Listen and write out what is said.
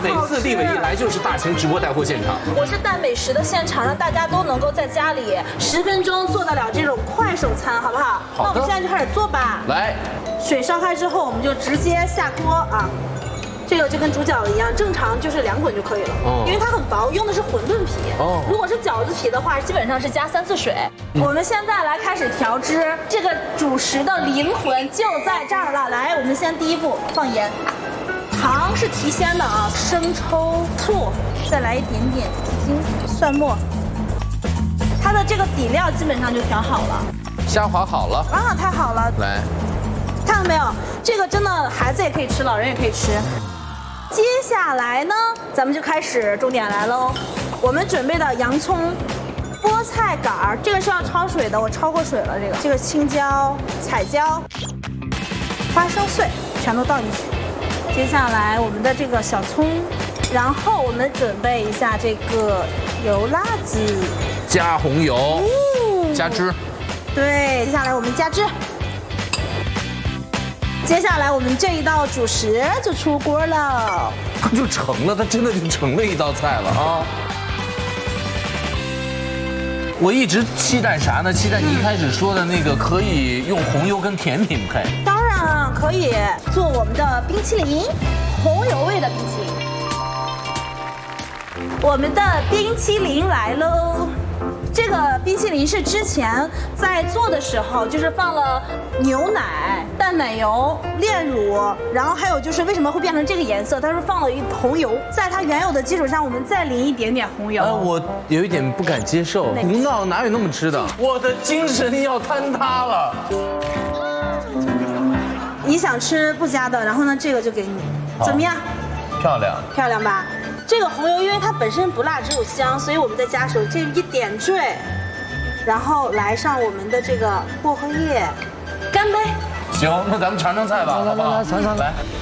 每次立伟一来就是大型直播带货现场。 我是带美食的现场，让大家都能够在家里10分钟做得了这种快手餐，好不好？ 好的。 那我们现在就开始做吧。 来， 水烧开之后，我们就直接下锅啊。这个就跟煮饺子一样，正常就是2滚就可以了。哦。因为它很薄，用的是馄饨皮。哦。如果是饺子皮的话，基本上是加3次水。我们现在来开始调汁，这个主食的灵魂就在这儿了。来，我们先第一步放盐。糖是提鲜的啊，生抽、醋，再来一点点鸡精、蒜末。它的这个底料基本上就调好了。 虾滑好了。 啊，太好了！ 来， 看到没有？这个真的孩子也可以吃，老人也可以吃。接下来呢，咱们就开始重点来喽。我们准备的洋葱、菠菜杆儿，这个是要焯水的，我焯过水了。这个青椒、彩椒、花生碎全都倒进去。接下来我们的这个小葱，然后我们准备一下这个油辣子， 加红油，加汁。对， 接下来我们加汁。接下来我们这一道主食就出锅了， 它就成了，它真的就成了一道菜了啊！我一直期待啥呢？期待你一开始说的那个可以用红油跟甜品配。 当然可以做我们的冰淇淋，红油味的冰淇淋。我们的冰淇淋来喽！这个冰淇淋是之前在做的时候，就是放了牛奶、淡奶油、炼乳，然后还有就是为什么会变成这个颜色？它是放了一红油，在它原有的基础上，我们再淋一点点红油。 我有一点不敢接受，胡闹哪有那么吃的？我的精神要坍塌了。 你想吃不加的，然后呢，这个就给你，怎么样？ 漂亮， 漂亮吧？这个红油因为它本身不辣，只有香，所以我们在加时候这一点缀，然后来上我们的这个薄荷叶，干杯！ 行，那咱们尝尝菜吧，好不好？ 来尝尝。 来。